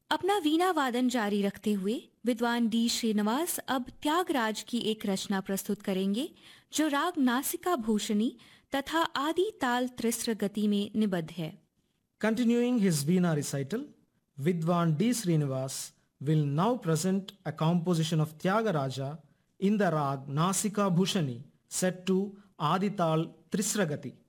अपना वीणा वादन जारी रखते हुए विद्वान डी श्रीनिवास अब त्यागराज की एक रचना प्रस्तुत करेंगे जो राग नासिका भूषणी तथा आदि ताल त्रिस्र गति में निबद्ध है। Continuing his Veena recital, Vidwan D. Srinivas will now present a composition of Tyagaraja in the rag Nasika Bhushani set to Adital Trisragati.